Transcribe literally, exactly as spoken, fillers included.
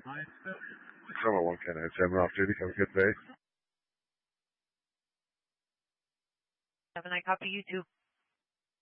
Summer one K nine seven off duty. Have a good day. Have a night copy, you too.